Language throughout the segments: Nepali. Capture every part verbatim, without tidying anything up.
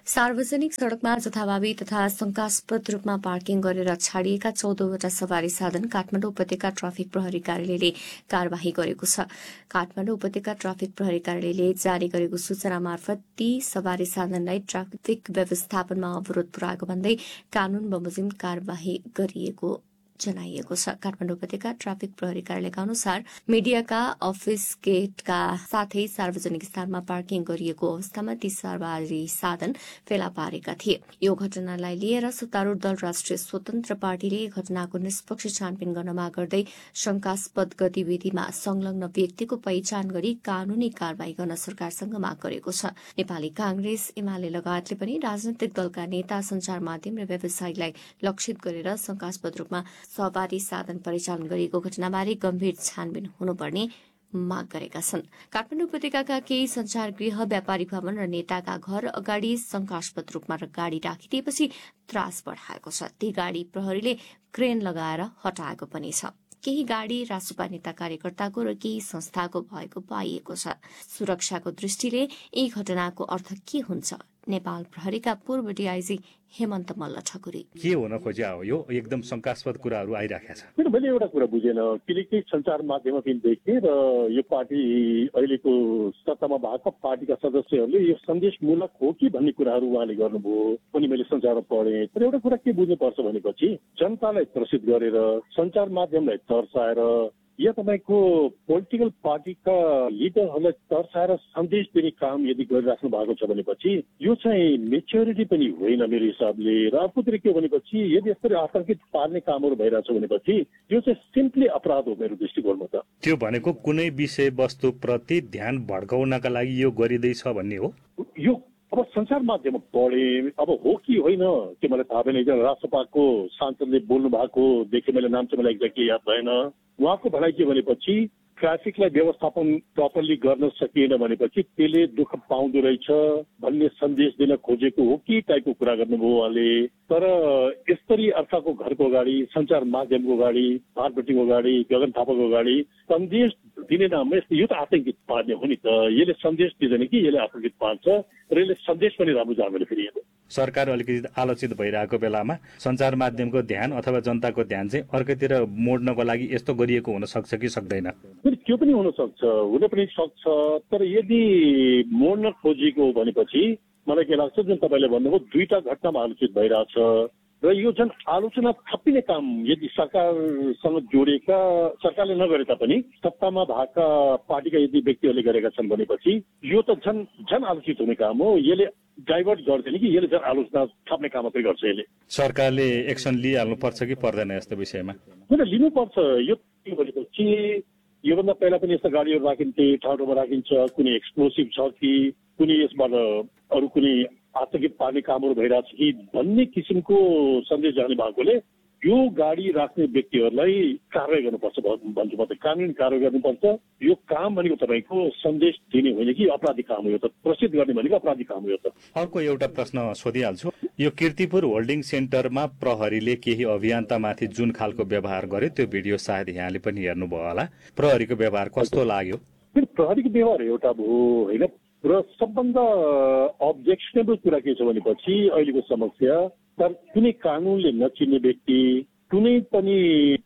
सार्वजनिक सड़कमा जथाभावी तथा शंकास्पद रूपमा पार्किङ गरेर छाडिएका चौधवटा सवारी साधन काठमाडौँ उपत्यका ट्राफिक प्रहरी कार्यालयले कार्यवाही गरेको छ। काठमाडौँ उपत्यका ट्राफिक प्रहरी कार्यालयले जारी गरेको सूचना मार्फत ती सवारी साधनलाई ट्राफिक व्यवस्थापनमा अवरोध पुर्याएको भन्दै कानून बमोजिम कार्यवाही गरिएको जनाइएको छ। काठमाडौँ उपत्यका ट्राफिक प्रहरी कार्यालयका अनुसार मीडियाका अफिस गेटका साथै सार्वजनिक स्थानमा पार्किङ गरिएको अवस्थामा ती सवारी साधन फेला पारेका थिए। यो घटनालाई लिएर सत्तारूढ़ दल राष्ट्रिय स्वतन्त्र पार्टीले घटनाको निष्पक्ष छानबिन गर्न माग गर्दै शंकास्पद गतिविधिमा संलग्न व्यक्तिको पहिचान गरी कानूनी कार्यवाही गर्न सरकारसँग माग गरेको छ। नेपाली कांग्रेस एमाले लगायतले पनि राजनैतिक दलका नेता, संचार माध्यम र व्यवसायीलाई लक्षित गरेर शंकास्पद रूपमा सवारी साधन परिचालन गरिएको घटनाबारे गम्भीर छानबिन हुनुपर्ने माग गरेका छन्। काठमाडौँ उपत्यकाका केही संचार गृह, व्यापारी भवन र नेताका घर अगाडि शंकास्पद रूपमा गाड़ी राखिदिएपछि त्रास बढ़ाएको छ। ती गाड़ी प्रहरीले क्रेन लगाएर हटाएको पनि छ। केही गाड़ी रासुपा नेता कार्यकर्ताको र केही संस्थाको भएको पाइएको छ। सुरक्षाको दृष्टिले यी घटनाको अर्थ के हुन्छ? नेपाल प्रहरीका पूर्व डीआईजी हेमन्त मल्ल ठकुरी के हुन खोज्या हो? यो एकदम शंकास्पद कुराहरू आइराखेका छ। किन मैले एउटा कुरा बुझेन, किनकि संचार माध्यममा पनि देखेँ र यो पार्टी अहिलेको सत्तामा भएको पार्टीका सदस्यहरूले यो सन्देशमूलक हो कि भन्ने कुराहरू उहाँले गर्नुभयो पनि मैले संचारमा पढेँ। तर एउटा कुरा के बुझ्नुपर्छ भनेपछि जनतालाई त्रसित गरेर संचार माध्यमलाई तर्साएर या तपाईँको पोलिटिकल पार्टीका लिडरहरूलाई तर्साएर सन्देश दिने काम यदि गरिराख्नु भएको छ भनेपछि यो चाहिँ मेच्योरिटी पनि होइन मेरो हिसाबले। र अर्कोतिर के हो भनेपछि यदि यसरी आतंकित पार्ने कामहरू भइरहेछ भनेपछि यो चाहिँ सिम्पली अपराध हो मेरो दृष्टिकोणमा। त त्यो भनेको कुनै विषयवस्तु प्रति ध्यान भड्काउनका लागि यो गरिँदैछ भन्ने हो। यो अब संचार माध्यममा पढेँ, अब हो कि होइन त्यो मलाई थाहा भएन। एकजना राष्ट्रपाको सांसदले बोल्नु भएको देखेँ मैले, नाम चाहिँ मलाई एक्ज्याक्टली याद भएन। उहाँको भनाइ के भनेपछि ट्राफिकलाई व्यवस्थापन प्रपरली गर्न सकिएन भनेपछि त्यसले दुःख पाउँदो रहेछ भन्ने सन्देश दिन खोजेको हो कि टाइपको कुरा गर्नुभयो उहाँले। तर यसरी अर्काको घरको अगाडि, संचार माध्यमको अगाडि, भाटभटिको अगाडि, गगन थापाको अगाडि सन्देश दिने नाममा यो त आतंकित पार्ने हो नि त। यसले सन्देश दिँदैन कि यसले आतंकित पार्छ र यसले सन्देश पनि राम्रो जाँदैन। फेरि सरकार अलिकति आलोचित भइरहेको बेलामा संचार माध्यमको ध्यान अथवा जनताको ध्यान चाहिँ अर्कैतिर मोड्नको लागि यस्तो गरिएको हुन सक्छ कि सक्दैन? त्यो पनि हुन सक्छ, हुन पनि सक्छ। तर यदि मोड्न खोजिएको हो भनेपछि मलाई के लाग्छ, जुन तपाईँले भन्नुभयो दुईटा घटनामा आलोचित भइरहेछ र यो जुन आलोचना थपिने काम यदि सरकारसँग जोडिएका, सरकारले नगरे तापनि सत्तामा भएका पार्टीका यदि व्यक्तिहरूले गरेका छन् भनेपछि यो त झन् झन् आलोचित हुने काम हो। यसले डाइभर्ट गर्दैन कि यसले झन् आलोचना थप्ने काम मात्रै गर्छ। यसले सरकारले एक्सन लिइहाल्नुपर्छ कि पर्दैन यस्तो विषयमा? होइन, लिनुपर्छ। यो भनेपछि योभन्दा पहिला पनि यस्ता गाडीहरू राखिन्थे, ठाउँ ठाउँमा राखिन्छ। कुनै एक्सप्लोसिभ छ कि कुनै यसबाट अरू कुनै आतंकित पार्ने कामहरू भइरहेछ कि भन्ने किसिमको सन्देश जाने भएकोले यो गाडी राख्ने व्यक्तिहरूलाई कारवाही गर्नुपर्छ भन्छु म त। कानुनी कारवाही गर्नुपर्छ। यो काम भनेको तपाईँको सन्देश दिने होइन कि अपराधिक काम हो। यो त प्रसिद्ध गर्ने भनेको अपराधिक काम हो। यो त अर्को एउटा प्रश्न सोधिहाल्छु। यो किर्तिपुर होल्डिङ सेन्टरमा प्रहरीले केही अभियन्तामाथि जुन खालको व्यवहार गर्यो त्यो भिडियो सायद यहाँले पनि हेर्नुभयो होला। प्रहरीको व्यवहार कस्तो लाग्यो? प्रहरीको व्यवहार एउटा भयो होइन, र सबभन्दा अब्जेक्सनेबल कुरा के छ भनेपछि अहिलेको समस्या तर कुनै कानुनले नचिन्ने व्यक्ति, कुनै पनि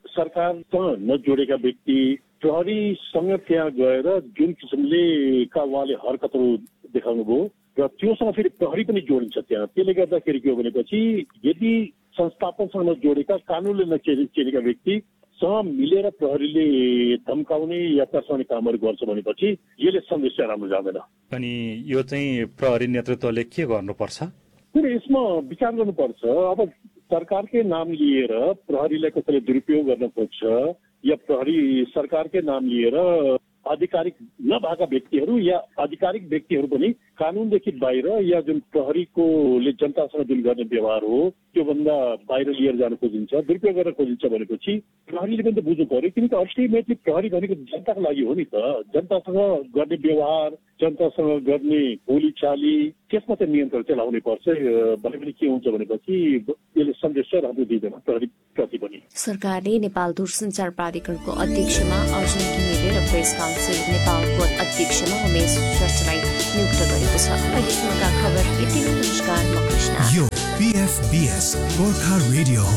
सरकारसँग नजोडेका व्यक्ति प्रहरीसँग त्यहाँ गएर जुन किसिमले का उहाँले हरकतहरू देखाउनु भयो र त्योसँग फेरि प्रहरी पनि जोडिन्छ त्यहाँ। त्यसले गर्दाखेरि के हो भनेपछि यदि संस्थापनसँग नजोडेका, कानुनले नचिनेका व्यक्ति सँग मिलेर प्रहरीले धम्काउने या तर्साउने कामहरू गर्छ भनेपछि यसले सन्देश चाहिँ राम्रो जाँदैन। अनि यो चाहिँ प्रहरी नेतृत्वले के गर्नुपर्छ? यसमा विचार गर्नुपर्छ। अब सरकारकै नाम लिएर प्रहरीलाई कसैले दुरुपयोग गर्न खोज्छ या प्रहरी सरकारकै नाम लिएर आधिकारिक नभएका व्यक्तिहरू या आधिकारिक व्यक्तिहरू पनि कानुनदेखि बाहिर या जुन प्रहरीकोले जनतासँग जुन गर्ने व्यवहार हो त्योभन्दा बाहिर लिएर जान खोजिन्छ, दुरुपयोग गर्न खोजिन्छ भनेपछि प्रहरीले पनि त बुझ्नु पर्यो। किनकि अल्टिमेटली प्रहरी भनेको जनताको लागि हो नि त। जनतासँग गर्ने व्यवहार, जनतासँग गर्ने बोलीचाली, त्यसमा चाहिँ नियन्त्रण चाहिँ लाउनै पर्छ। भने पनि के हुन्छ भनेपछि यसले सन्देश चाहिँ राम्रो दिँदैन प्रहरी प्रति पनि। सरकारले नेपाल दूरसञ्चार प्राधिकरणको अध्यक्षमा अर्जुन घिमिरे र प्रेस काउन्सिल नेपालको अध्यक्षमा उमेश श्रेष्ठलाई नियुक्त गर्यो। गरेको छ। अहिलेसम्मका खबर यति नै। नमस्कार, म कृष्ण। यो पीएफबीएस गोर्खा रेडियो हो।